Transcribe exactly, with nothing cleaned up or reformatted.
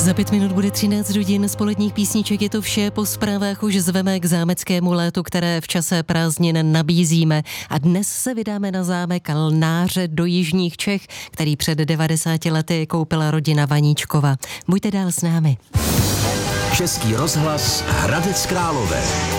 Za pět minut bude třináct hodin, z poledních písniček je to vše, po zprávách už zveme k zámeckému létu, které v čase prázdnin nabízíme. A dnes se vydáme na zámek Lnáře do jižních Čech, který před devadesáti lety koupila rodina Vaníčkova. Buďte dál s námi. Český rozhlas Hradec Králové.